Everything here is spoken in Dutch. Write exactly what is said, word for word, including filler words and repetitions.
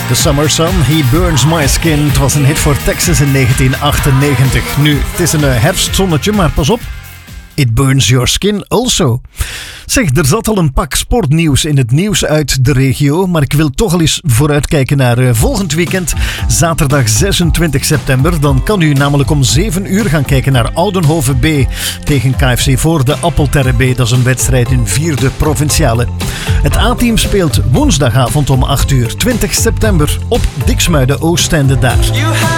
The Summer Sun, He Burns My Skin. Het was een hit voor Texas in negentien achtennegentig. Nu, het is een herfstzonnetje, maar pas op. It burns your skin also. Zeg, er zat al een pak sportnieuws in het nieuws uit de regio, maar ik wil toch al eens vooruitkijken naar uh, volgend weekend, zaterdag zesentwintig september. Dan kan u namelijk om zeven uur gaan kijken naar Oudenhoven B tegen K F C voor de Appelterre B. Dat is een wedstrijd in vierde provinciale. Het A-team speelt woensdagavond om acht uur, twintig september, op Diksmuiden Oostende daar.